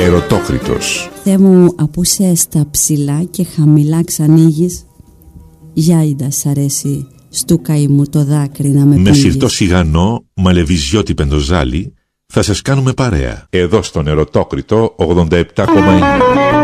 Ερωτόκριτος. Θεέ μου, απούσε στα ψηλά και χαμηλά ξανοίγεις. Γιάιντα σ' αρέσει στου καημού το δάκρυ να με Με πνίγεις. σιρτό σιγανό, μαλεβιζιώτη πεντοζάλι, θα σας κάνουμε παρέα. Εδώ στον Ερωτόκριτο 87,9.